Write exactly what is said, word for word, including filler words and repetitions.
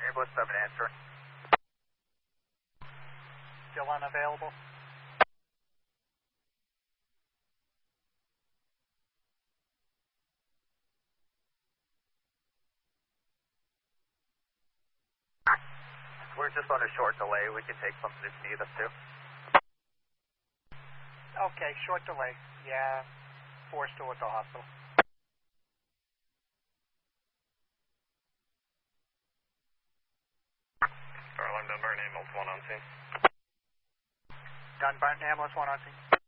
ambulance seven answering. Still unavailable? We're just on a short delay. We can take something if you need us to. Okay, short delay. Yeah, four still at the hospital. Starline, Dunbar, ambulance one on scene. Dunbar, ambulance one on scene.